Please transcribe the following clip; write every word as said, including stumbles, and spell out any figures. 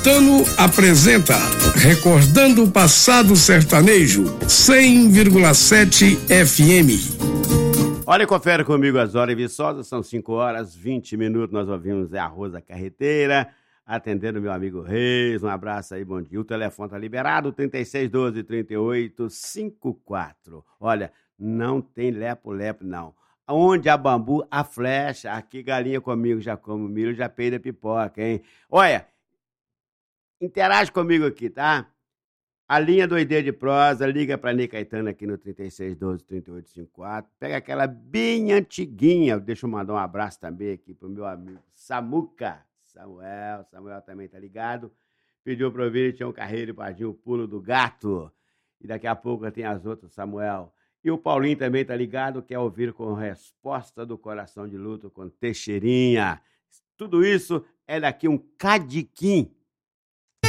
Tano apresenta Recordando o Passado Sertanejo, cem vírgula sete F M. Olha, confere comigo as horas viçosas, são cinco horas, vinte minutos, nós ouvimos a Rosa Carreteira, atendendo meu amigo Reis, um abraço aí, bom dia. O telefone tá liberado, trinta e seis, doze, trinta e oito, cinquenta e quatro. Olha, não tem lepo-lepo, não. Onde a bambu, a flecha, aqui galinha comigo já come milho, já peida pipoca, hein? Olha, interage comigo aqui, tá? A linha do I D de prosa, liga pra Ney Caetano aqui no trinta e seis, doze, trinta e oito, cinquenta e quatro. Pega aquela bem antiguinha. Deixa eu mandar um abraço também aqui pro meu amigo Samuca. Samuel, Samuel também tá ligado. Pediu pra ouvir, tinha um carreiro e Pardinho, o pulo do gato. E daqui a pouco tem as outras, Samuel. E o Paulinho também tá ligado, quer ouvir com Resposta do Coração de Luto com Teixeirinha. Tudo isso é daqui um cadiquim.